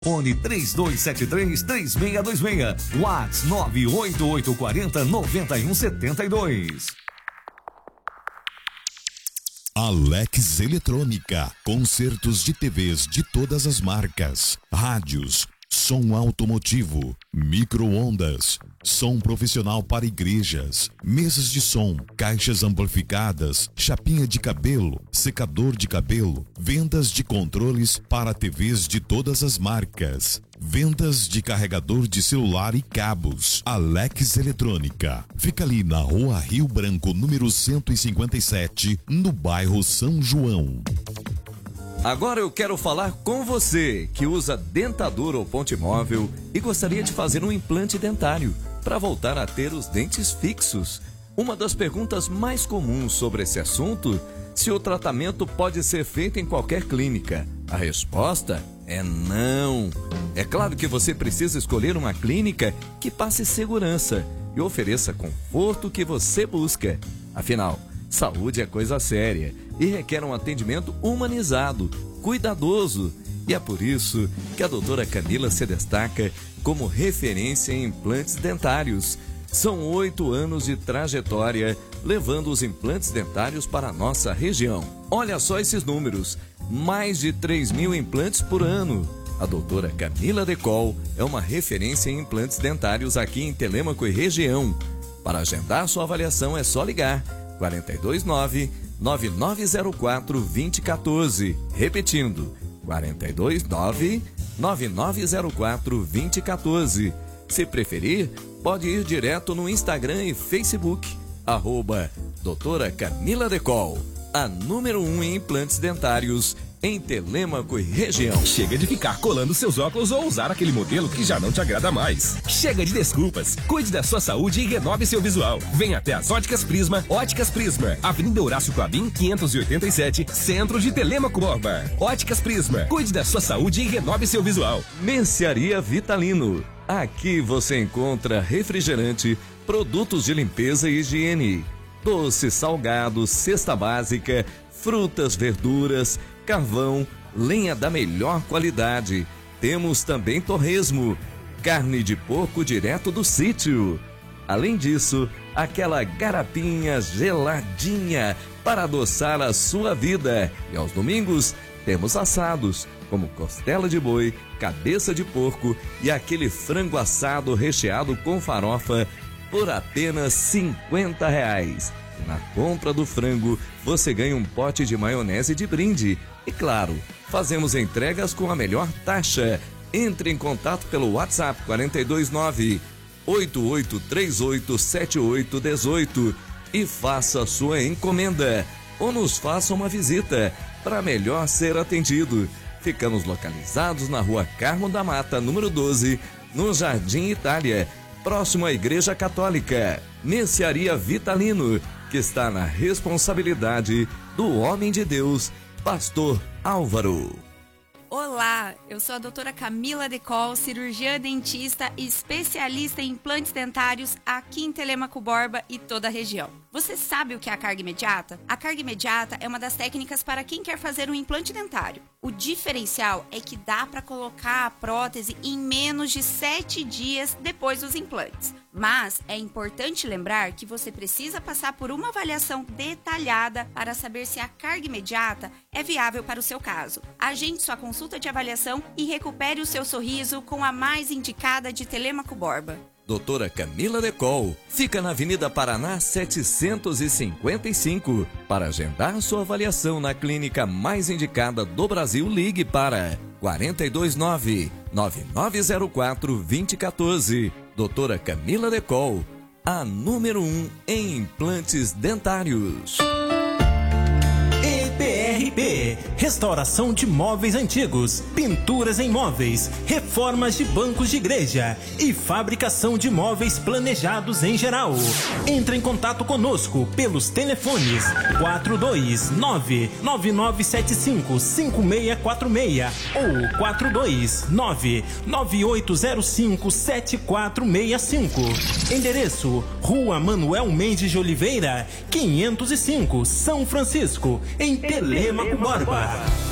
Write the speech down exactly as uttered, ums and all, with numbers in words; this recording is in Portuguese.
Fone três dois sete três, três seis dois seis. WhatsApp nove oito oito quatro zero, nove um sete dois. Alex Eletrônica, concertos de T Vs de todas as marcas, rádios, som automotivo, micro-ondas, som profissional para igrejas, mesas de som, caixas amplificadas, chapinha de cabelo, secador de cabelo, vendas de controles para T Vs de todas as marcas. Vendas de carregador de celular e cabos. Alex Eletrônica. Fica ali na Rua Rio Branco, número cento e cinquenta e sete, no bairro São João. Agora eu quero falar com você que usa dentadura ou ponte móvel e gostaria de fazer um implante dentário para voltar a ter os dentes fixos. Uma das perguntas mais comuns sobre esse assunto: se o tratamento pode ser feito em qualquer clínica. A resposta é não. É claro que você precisa escolher uma clínica que passe segurança e ofereça conforto que você busca. Afinal, saúde é coisa séria e requer um atendimento humanizado, cuidadoso. E é por isso que a doutora Camila se destaca como referência em implantes dentários. São oito anos de trajetória levando os implantes dentários para a nossa região. Olha só esses números: mais de três mil implantes por ano. A doutora Camila Decol é uma referência em implantes dentários aqui em Telêmaco e região. Para agendar sua avaliação é só ligar quatro dois nove, nove nove zero quatro, dois zero um quatro. Repetindo, quatro dois nove, nove nove zero quatro, dois zero um quatro. Se preferir, pode ir direto no Instagram e Facebook, arroba doutora Camila Decol, a número um em implantes dentários em Telêmaco e região. Chega de ficar colando seus óculos ou usar aquele modelo que já não te agrada mais. Chega de desculpas. Cuide da sua saúde e renove seu visual. Venha até as Óticas Prisma. Óticas Prisma, Avenida Horácio Clabin, quinhentos e oitenta e sete, centro de Telêmaco, Borba. Óticas Prisma. Cuide da sua saúde e renove seu visual. Mercearia Vitalino. Aqui você encontra refrigerante, produtos de limpeza e higiene, doces, salgados, cesta básica, frutas, verduras, carvão, lenha da melhor qualidade. Temos também torresmo, carne de porco direto do sítio. Além disso, aquela garapinha geladinha para adoçar a sua vida. E aos domingos temos assados, como costela de boi, cabeça de porco e aquele frango assado recheado com farofa por apenas cinquenta reais. Na compra do frango, você ganha um pote de maionese de brinde. E claro, fazemos entregas com a melhor taxa. Entre em contato pelo WhatsApp quatro dois nove, oito oito três oito, sete oito um oito e faça sua encomenda ou nos faça uma visita para melhor ser atendido. Ficamos localizados na Rua Carmo da Mata, número doze, no Jardim Itália, próximo à Igreja Católica. Mercearia Vitalino, que está na responsabilidade do homem de Deus, Pastor Álvaro. Olá, eu sou a doutora Camila Decol, cirurgiã dentista e especialista em implantes dentários aqui em Telêmaco, Borba e toda a região. Você sabe o que é a carga imediata? A carga imediata é uma das técnicas para quem quer fazer um implante dentário. O diferencial é que dá para colocar a prótese em menos de sete dias depois dos implantes. Mas é importante lembrar que você precisa passar por uma avaliação detalhada para saber se a carga imediata é viável para o seu caso. Agende sua consulta de avaliação e recupere o seu sorriso com a mais indicada de Telêmaco, Borba. Doutora Camila Decol fica na Avenida Paraná setecentos e cinquenta e cinco. Para agendar sua avaliação na clínica mais indicada do Brasil, ligue para quatro dois nove, nove nove zero quatro, dois zero um quatro. Doutora Camila Decol, a número um em implantes dentários. E P R P, restauração de móveis antigos, pinturas em móveis, reformas de bancos de igreja e fabricação de móveis planejados em geral. Entre em contato conosco pelos telefones quatro dois nove, nove nove sete cinco, cinco seis quatro seis ou quatro dois nove, nove oito zero cinco, sete quatro seis cinco. Endereço: Rua Manuel Mendes de Oliveira, quinhentos e cinco, São Francisco, em Telêmaco, Borba.